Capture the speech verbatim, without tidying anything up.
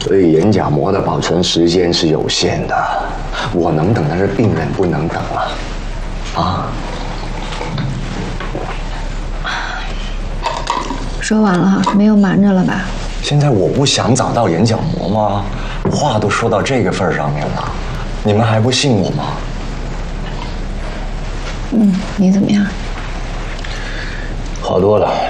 所以眼角膜的保存时间是有限的，我能等，但是病人不能等啊！啊！ 说完了，没有瞒着了吧？ 现在我不想找到眼角膜吗？话都说到这个份儿上面了，你们还不信我吗？ 嗯，你怎么样？ 好多了。